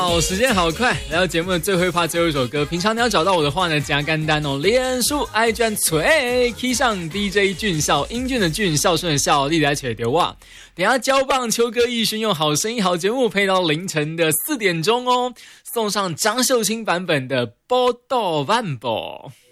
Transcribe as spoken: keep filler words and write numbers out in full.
好，时间好快，来到节目的最后一趴，最后一首歌。平常你要找到我的话呢，加干单哦，脸书 I G 吹 Key 上 D J 俊孝，英俊的俊，孝顺的孝，力来吹丢哇！等一下交棒秋歌艺勋用好声音好节目配到凌晨的四点钟哦，送上张秀清版本的《波多万波》。